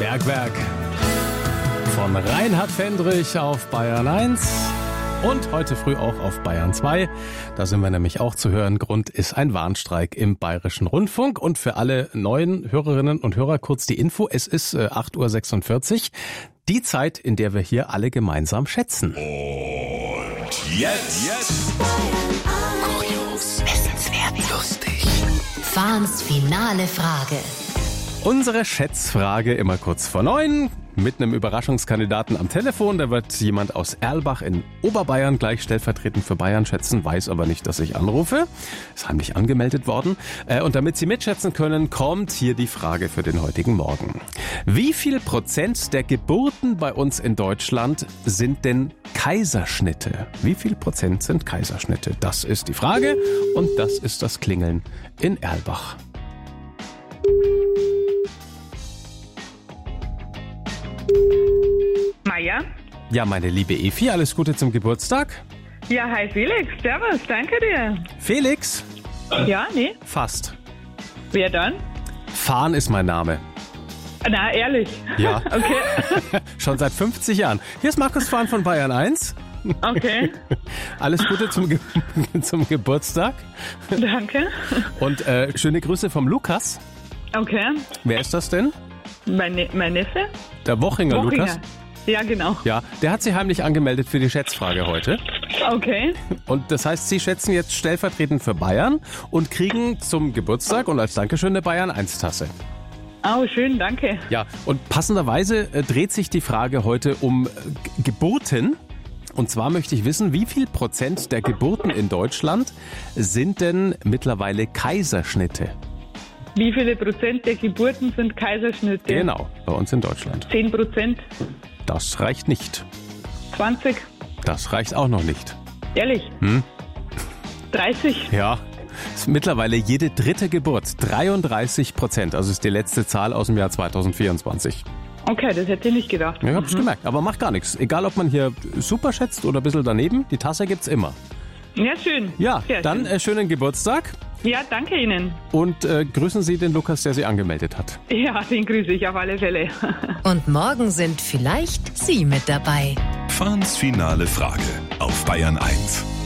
Bergwerk von Reinhard Fendrich auf Bayern 1 und heute früh auch auf Bayern 2. Da sind wir nämlich auch zu hören. Grund ist ein Warnstreik im Bayerischen Rundfunk. Und für alle neuen Hörerinnen und Hörer kurz die Info. Es ist 8.46 Uhr. Die Zeit, in der wir hier alle gemeinsam schätzen. Und jetzt. Kurios, wissenswert, lustig. Fahns finale Frage. Unsere Schätzfrage immer kurz vor 9. Mit einem Überraschungskandidaten am Telefon. Da wird jemand aus Erlbach in Oberbayern gleich stellvertretend für Bayern schätzen, weiß aber nicht, dass ich anrufe. Ist heimlich angemeldet worden. Und damit Sie mitschätzen können, kommt hier die Frage für den heutigen Morgen. Wie viel % der Geburten bei uns in Deutschland sind denn Kaiserschnitte? Wie viel % sind Kaiserschnitte? Das ist die Frage und das ist das Klingeln in Erlbach. Maja? Ja, meine liebe Efi, alles Gute zum Geburtstag. Ja, hi Felix, servus, danke dir. Felix? Ja, nee, Fast. wer dann? Fahn ist mein Name. Na, ehrlich? Ja. Okay, Schon seit 50 Jahren. Hier ist Markus Fahn von Bayern 1. okay, Alles Gute zum Geburtstag. danke. Und schöne Grüße vom Lukas. Okay, Wer ist das denn? mein Neffe? Der Wochinger Lukas. Ja, genau. Ja, der hat sich heimlich angemeldet für die Schätzfrage heute. Okay, Und das heißt, Sie schätzen jetzt stellvertretend für Bayern und kriegen zum Geburtstag und als Dankeschön eine Bayern 1 Tasse. oh, schön, danke. Ja, und passenderweise dreht sich die Frage heute um Geburten. Und zwar möchte ich wissen, wie viel % der Geburten in Deutschland sind denn mittlerweile Kaiserschnitte? Wie viele Prozent der Geburten sind Kaiserschnitte? Genau, bei uns in Deutschland. 10%? Das reicht nicht. 20? Das reicht auch noch nicht. Ehrlich? 30? Ja, ist mittlerweile jede dritte Geburt, 33%. Also ist die letzte Zahl aus dem Jahr 2024. Okay, das hätte ich nicht gedacht. Ja, ich hab's gemerkt, aber macht gar nichts. Egal, ob man hier super schätzt oder ein bisschen daneben, die Tasse gibt's immer. Ja, schön. Ja, Sehr dann schön. schönen Geburtstag Ja, danke Ihnen. und grüßen Sie den Lukas, der Sie angemeldet hat. Ja, den grüße ich auf alle Fälle. Und morgen sind vielleicht Sie mit dabei. Fahns finale Frage auf Bayern 1.